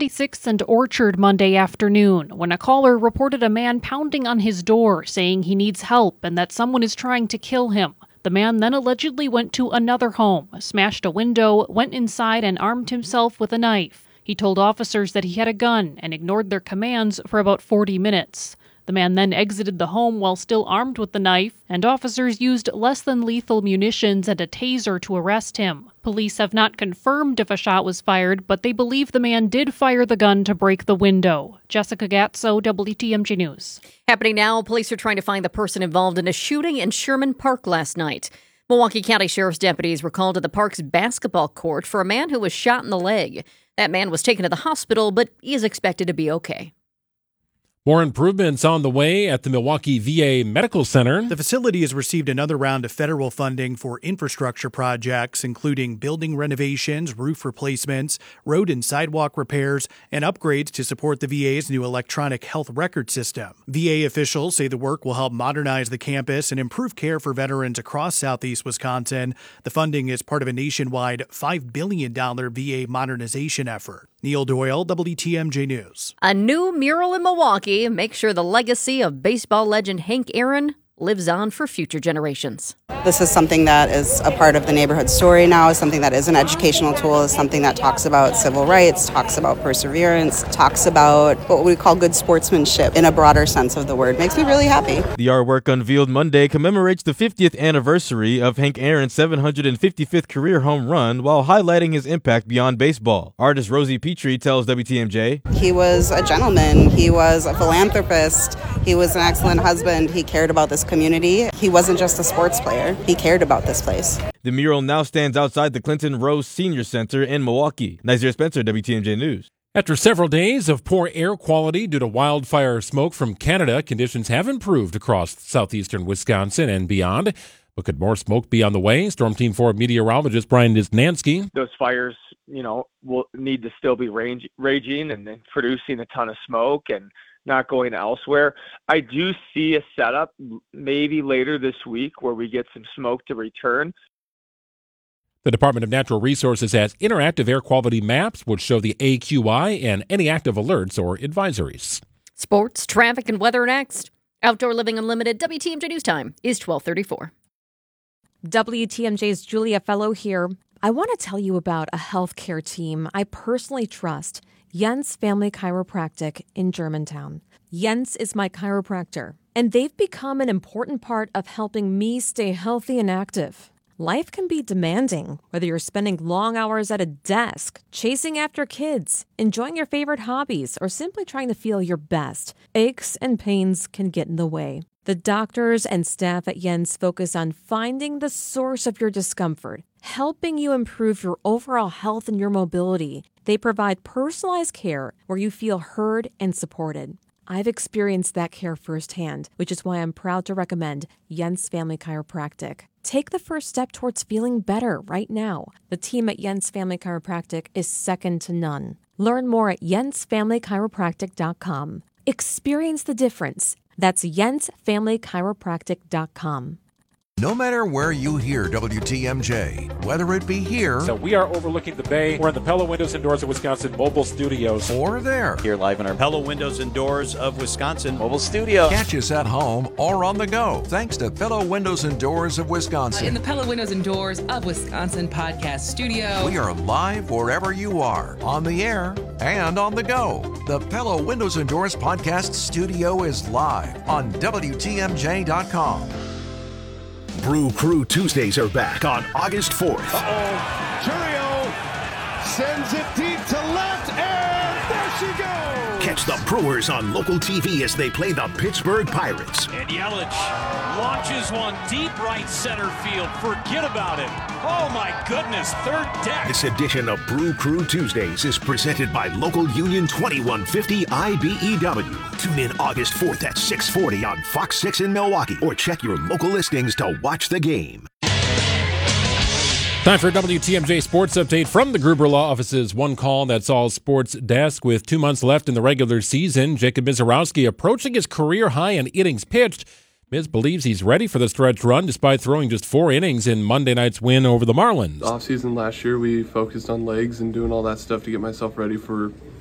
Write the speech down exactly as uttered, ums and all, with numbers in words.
seventy-sixth and Orchard Monday afternoon when a caller reported a man pounding on his door saying he needs help and that someone is trying to kill him. The man then allegedly went to another home, smashed a window, went inside and armed himself with a knife. He told officers that he had a gun and ignored their commands for about forty minutes. The man then exited the home while still armed with the knife, and officers used less than lethal munitions and a taser to arrest him. Police have not confirmed if a shot was fired, but they believe the man did fire the gun to break the window. Jessica Gatso, W T M J News. Happening now, police are trying to find the person involved in a shooting in Sherman Park last night. Milwaukee County Sheriff's deputies were called to the park's basketball court for a man who was shot in the leg. That man was taken to the hospital, but he is expected to be okay. More improvements on the way at the Milwaukee V A Medical Center. The facility has received another round of federal funding for infrastructure projects, including building renovations, roof replacements, road and sidewalk repairs, and upgrades to support the V A's new electronic health record system. V A officials say the work will help modernize the campus and improve care for veterans across southeast Wisconsin. The funding is part of a nationwide five billion dollars V A modernization effort. Neil Doyle, W T M J News. A new mural in Milwaukee makes sure the legacy of baseball legend Hank Aaron lives on for future generations. This is something that is a part of the neighborhood story now, is something that is an educational tool, is something that talks about civil rights, talks about perseverance, talks about what we call good sportsmanship in a broader sense of the word. Makes me really happy. The artwork unveiled Monday commemorates the fiftieth anniversary of Hank Aaron's seven hundred fifty-fifth career home run while highlighting his impact beyond baseball. Artist Rosie Petrie tells W T M J. He was a gentleman. He was a philanthropist. He was an excellent husband. He cared about this community. He wasn't just a sports player. He cared about this place. The mural now stands outside the Clinton Rose Senior Center in Milwaukee. Nazir Spencer, W T M J News. After several days of poor air quality due to wildfire smoke from Canada, conditions have improved across southeastern Wisconsin and beyond. But could more smoke be on the way? Storm Team four meteorologist Brian Disnansky. Those fires, you know, will need to still be range, raging and then producing a ton of smoke and not going elsewhere. I do see a setup maybe later this week where we get some smoke to return. The Department of Natural Resources has interactive air quality maps which show the A Q I and any active alerts or advisories. Sports, traffic, and weather next. Outdoor Living Unlimited W T M J News Time is twelve thirty-four. W T M J's Julia Fellow here. I want to tell you about a healthcare team I personally trust, Jens Family Chiropractic in Germantown. Jens is my chiropractor, and they've become an important part of helping me stay healthy and active. Life can be demanding, whether you're spending long hours at a desk, chasing after kids, enjoying your favorite hobbies, or simply trying to feel your best. Aches and pains can get in the way. The doctors and staff at Jens focus on finding the source of your discomfort, helping you improve your overall health and your mobility. They provide personalized care where you feel heard and supported. I've experienced that care firsthand, which is why I'm proud to recommend Jens Family Chiropractic. Take the first step towards feeling better right now. The team at Jens Family Chiropractic is second to none. Learn more at jens family chiropractic dot com. Experience the difference. That's jens family chiropractic dot com. No matter where you hear W T M J, whether it be here... So we are overlooking the bay. We're in the Pella Windows and Doors of Wisconsin mobile studios. Or there. Here live in our Pella Windows and Doors of Wisconsin mobile studio. Catch us at home or on the go, thanks to Pella Windows and Doors of Wisconsin. In the Pella Windows and Doors of Wisconsin podcast studio. We are live wherever you are, on the air and on the go. The Pella Windows and Doors podcast studio is live on W T M J dot com. Brew Crew Tuesdays are back on August fourth. Uh-oh. Churio sends it deep to left, and there she goes. Catch the Brewers on local T V as they play the Pittsburgh Pirates. And Yelich launches one deep right center field. Forget about it. Oh, my goodness. Third deck. This edition of Brew Crew Tuesdays is presented by Local Union twenty-one fifty I B E W. Tune in August fourth at six forty on Fox six in Milwaukee, or check your local listings to watch the game. Time for a W T M J Sports Update from the Gruber Law Office's One Call That's All Sports desk. With two months left in the regular season, Jacob Mizorowski approaching his career high in innings pitched. Miz believes he's ready for the stretch run despite throwing just four innings in Monday night's win over the Marlins. Off season last year, we focused on legs and doing all that stuff to get myself ready for